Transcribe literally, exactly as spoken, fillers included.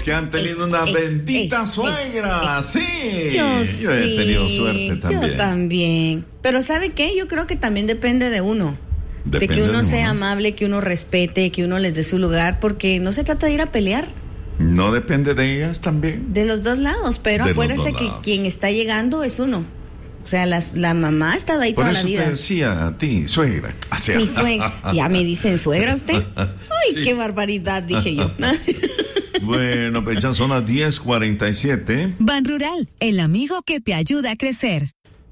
que han tenido una eh, bendita eh, suegra. eh, sí. Yo, Yo he sí, tenido suerte también. Yo también. Pero ¿sabe qué? Yo creo que también depende de uno. Depende de que uno de sea uno. amable, que uno respete, que uno les dé su lugar, porque no se trata de ir a pelear. No depende de ellas también. De los dos lados, pero De los acuérdese dos que lados. quien está llegando es uno. O sea, las, la mamá ha estado ahí Por toda eso la vida. te decía a ti, suegra. O sea, Mi suegra. Ya me dicen suegra usted. Ay, Sí. qué barbaridad, dije yo. Bueno, pues ya son las diez cuarenta y siete. Ban Rural, el amigo que te ayuda a crecer.